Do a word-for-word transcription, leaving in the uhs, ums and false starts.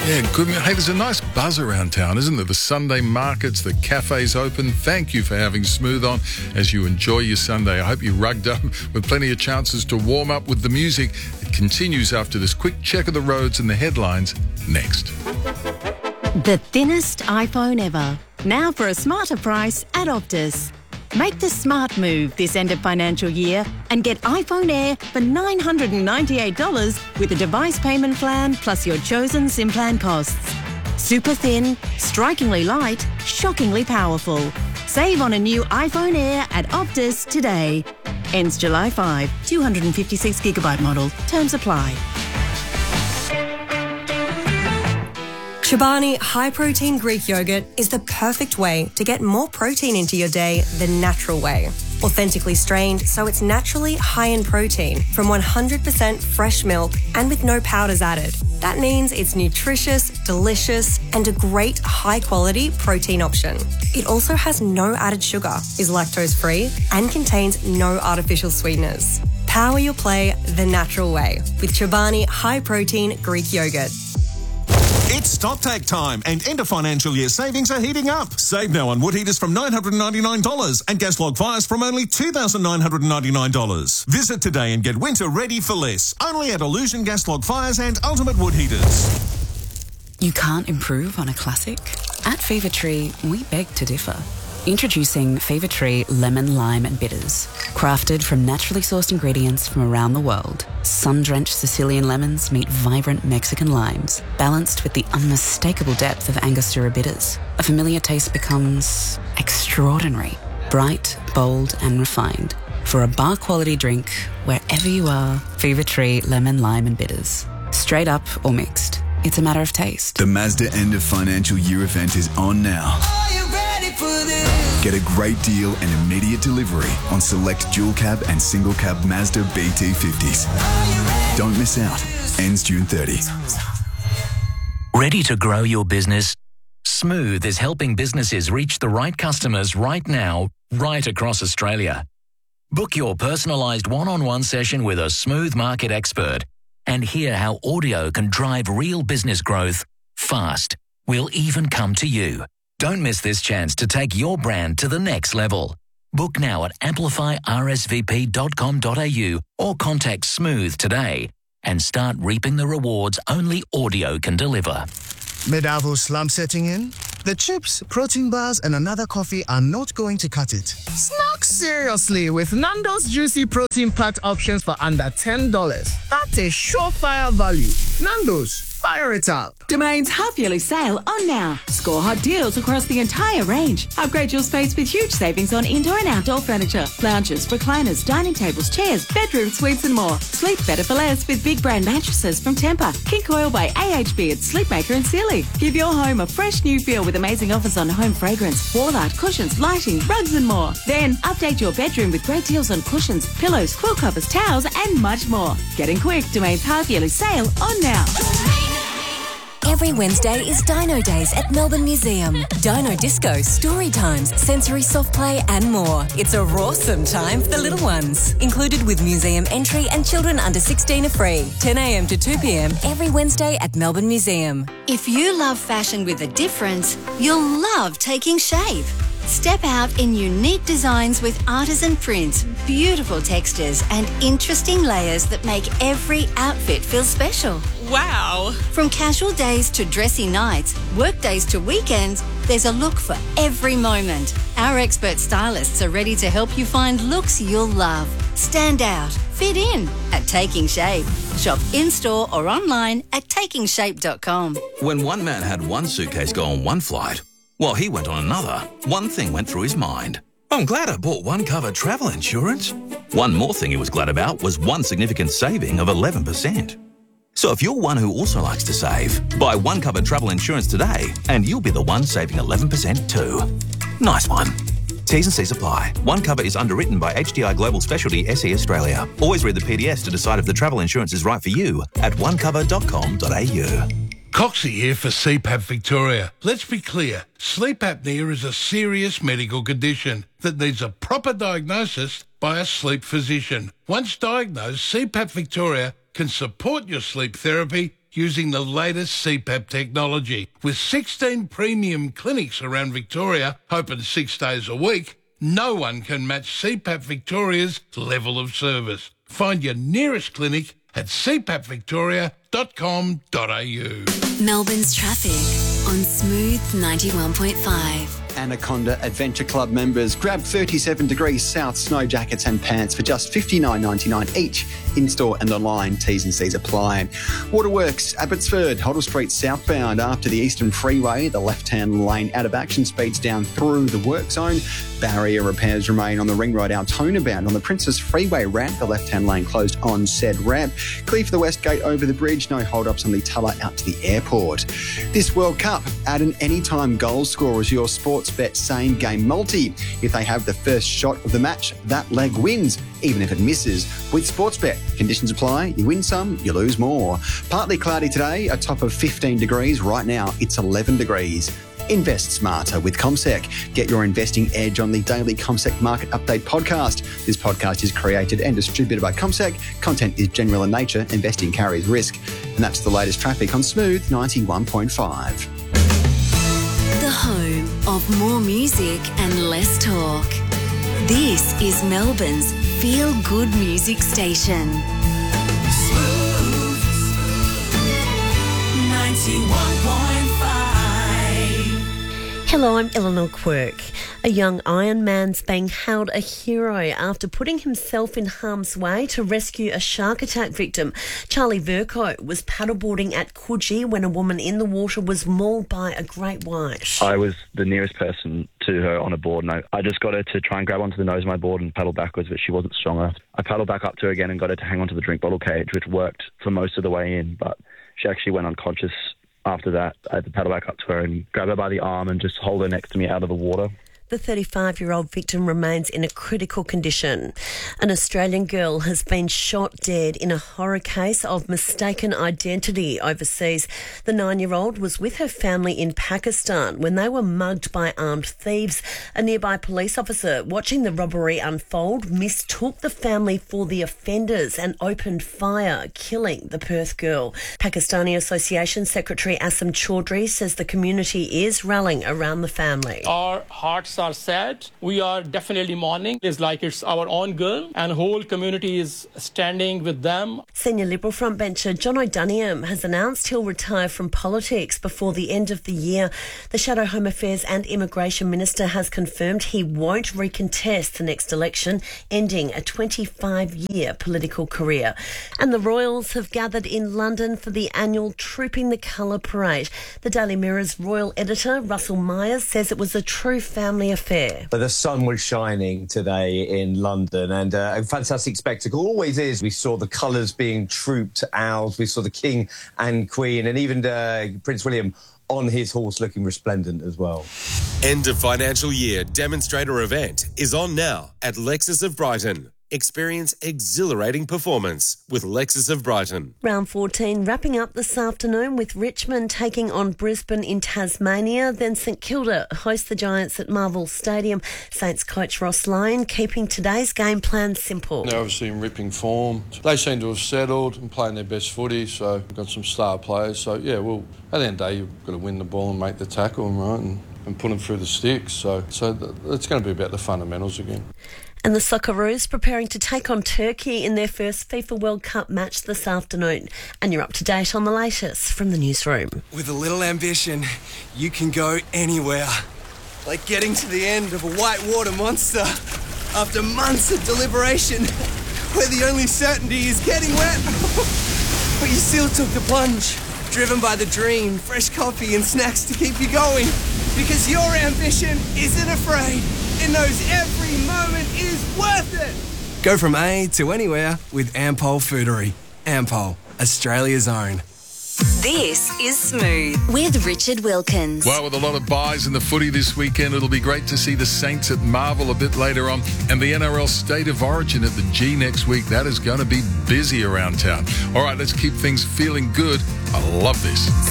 Yeah, good. Hey, there's a nice buzz around town, isn't there? The Sunday markets, the cafes open. Thank you for having Smooth on as you enjoy your Sunday. I hope you rugged up with plenty of chances to warm up with the music. It continues after this quick check of the roads and the headlines next. The thinnest iPhone ever. Now for a smarter price at Optus. Make the smart move this end of financial year and get iPhone Air for nine hundred ninety-eight dollars with a device payment plan plus your chosen SIM plan costs. Super thin, strikingly light, shockingly powerful. Save on a new iPhone Air at Optus today. Ends July fifth. two hundred fifty-six gigabyte model. Terms apply. Chobani High Protein Greek Yogurt is the perfect way to get more protein into your day the natural way. Authentically strained, so it's naturally high in protein from one hundred percent fresh milk and with no powders added. That means it's nutritious, delicious, and a great high-quality protein option. It also has no added sugar, is lactose-free, and contains no artificial sweeteners. Power your play the natural way with Chobani High Protein Greek Yogurt. It's stocktake time and end of financial year savings are heating up. Save now on wood heaters from nine hundred ninety-nine dollars and gas log fires from only two thousand nine hundred ninety-nine dollars. Visit today and get winter ready for less. Only at Illusion Gas Log Fires and Ultimate Wood Heaters. You can't improve on a classic? At Fever Tree, we beg to differ. Introducing Fever Tree Lemon, Lime and Bitters. Crafted from naturally sourced ingredients from around the world, sun-drenched Sicilian lemons meet vibrant Mexican limes, balanced with the unmistakable depth of Angostura bitters. A familiar taste becomes extraordinary, bright, bold and refined. For a bar-quality drink, wherever you are, Fever Tree Lemon, Lime and Bitters. Straight up or mixed, it's a matter of taste. The Mazda end of financial year event is on now. Get a great deal and immediate delivery on select dual cab and single cab Mazda B T fifties. Don't miss out. Ends June thirtieth. Ready to grow your business? Smooth is helping businesses reach the right customers right now, right across Australia. Book your personalised one-on-one session with a Smooth market expert and hear how audio can drive real business growth fast. We'll even come to you. Don't miss this chance to take your brand to the next level. Book now at amplify r s v p dot com dot a u or contact Smooth today and start reaping the rewards only audio can deliver. Mid-Avo slump setting in? The chips, protein bars and another coffee are not going to cut it. Snack seriously with Nando's juicy protein packed options for under ten dollars. That's a surefire value. Nando's. Fire it up. Domain's half-yearly sale on now. Score hot deals across the entire range. Upgrade your space with huge savings on indoor and outdoor furniture, lounges, recliners, dining tables, chairs, bedroom suites and more. Sleep better for less with big brand mattresses from Tempur, King Coil by A H B at Sleepmaker and Sealy. Give your home a fresh new feel with amazing offers on home fragrance, wall art, cushions, lighting, rugs and more. Then update your bedroom with great deals on cushions, pillows, quilt covers, towels and much more. Getting quick, Domain's half-yearly sale on now. Every Wednesday is Dino Days at Melbourne Museum. Dino Disco, story times, sensory soft play and more. It's a rawsome time for the little ones. Included with museum entry and children under sixteen are free. ten a m to two p m every Wednesday at Melbourne Museum. If you love fashion with a difference, you'll love Taking Shape. Step out in unique designs with artisan prints, beautiful textures and interesting layers that make every outfit feel special. Wow! From casual days to dressy nights, work days to weekends, there's a look for every moment. Our expert stylists are ready to help you find looks you'll love. Stand out, fit in at Taking Shape. Shop in-store or online at taking shape dot com. When one man had one suitcase go on one flight, while he went on another, one thing went through his mind. I'm glad I bought one cover travel insurance. One more thing he was glad about was one significant saving of eleven percent. So if you're one who also likes to save, buy one cover travel insurance today and you'll be the one saving eleven percent too. Nice one. T's and C's apply. One cover is underwritten by H D I Global Specialty S E Australia. Always read the P D S to decide if the travel insurance is right for you at one cover dot com dot a u. Coxie here for C PAP Victoria. Let's be clear, sleep apnea is a serious medical condition that needs a proper diagnosis by a sleep physician. Once diagnosed, C PAP Victoria can support your sleep therapy using the latest C PAP technology. With sixteen premium clinics around Victoria, open six days a week, no one can match C PAP Victoria's level of service. Find your nearest clinic at c pap victoria dot com dot a u. Melbourne's traffic on Smooth ninety-one point five. Anaconda Adventure Club members grab thirty-seven degrees south snow jackets and pants for just fifty-nine ninety-nine each. In-store and online, T's and C's apply. Waterworks, Abbotsford, Hoddle Street southbound after the Eastern Freeway. The left-hand lane out of action speeds down through the work zone. Barrier repairs remain on the Ring Road Altona bound. On the Princess Freeway ramp, the left-hand lane closed on said ramp. Clear for the West Gate over the bridge. No hold-ups on the Tulla out to the airport. This World Cup, add an anytime goal scorer as your Sportsbet same game multi. If they have the first shot of the match, that leg wins, even if it misses. With Sportsbet, conditions apply. You win some, you lose more. Partly cloudy today, a top of fifteen degrees. Right now, it's eleven degrees. Invest smarter with CommSec. Get your investing edge on the daily CommSec Market Update podcast. This podcast is created and distributed by CommSec. Content is general in nature. Investing carries risk. And that's the latest traffic on Smooth ninety-one point five. The home of more music and less talk. This is Melbourne's feel-good music station. Smooth ninety-one point five. Hello, I'm Eleanor Quirk. A young Ironman's being hailed a hero after putting himself in harm's way to rescue a shark attack victim. Charlie Vercoe was paddleboarding at Coogee when a woman in the water was mauled by a great white. I was the nearest person to her on a board, and I, I just got her to try and grab onto the nose of my board and paddle backwards, but she wasn't strong enough. I paddled back up to her again and got her to hang onto the drink bottle cage, which worked for most of the way in, but she actually went unconscious. After that, I had to paddle back up to her and grab her by the arm and just hold her next to me out of the water. The thirty-five-year-old victim remains in a critical condition. An Australian girl has been shot dead in a horror case of mistaken identity overseas. The nine-year-old was with her family in Pakistan when they were mugged by armed thieves. A nearby police officer watching the robbery unfold mistook the family for the offenders and opened fire, killing the Perth girl. Pakistani Association Secretary Asim Chaudhry says the community is rallying around the family. Our hearts are sad. We are definitely mourning. It's like it's our own girl, and the whole community is standing with them. Senior Liberal frontbencher John O'Duniam has announced he'll retire from politics before the end of the year. The Shadow Home Affairs and Immigration Minister has confirmed he won't recontest the next election, ending a twenty-five-year political career. And the Royals have gathered in London for the annual Trooping the Colour Parade. The Daily Mirror's royal editor, Russell Myers, says it was a true family affair. The sun was shining today in London, and uh, a fantastic spectacle. Always is. We saw the colours being trooped out. We saw the King and Queen, and even uh, Prince William on his horse looking resplendent as well. End of financial year demonstrator event is on now at Lexus of Brighton. Experience exhilarating performance with Lexus of Brighton. Round fourteen wrapping up this afternoon with Richmond taking on Brisbane in Tasmania. Then St Kilda host the Giants at Marvel Stadium. Saints coach Ross Lyon keeping today's game plan simple. They're obviously in ripping form. They seem to have settled and playing their best footy, so we've got some star players. So, yeah, well, at the end of the day, you've got to win the ball and make the tackle, right, and, and put them through the sticks. So, so th- it's going to be about the fundamentals again. And the Socceroos preparing to take on Turkey in their first FIFA World Cup match this afternoon. And you're up to date on the latest from the newsroom. With a little ambition, you can go anywhere. Like getting to the end of a whitewater monster after months of deliberation, where the only certainty is getting wet. But you still took the plunge, driven by the dream, fresh coffee and snacks to keep you going. Because your ambition isn't afraid. It knows every moment is worth it. Go from A to anywhere with Ampol Foodery. Ampol, Australia's own. This is Smooth with Richard Wilkins. Well, with a lot of buys in the footy this weekend, it'll be great to see the Saints at Marvel a bit later on, and the N R L State of Origin at the G next week. That is going to be busy around town. All right, let's keep things feeling good. I love this.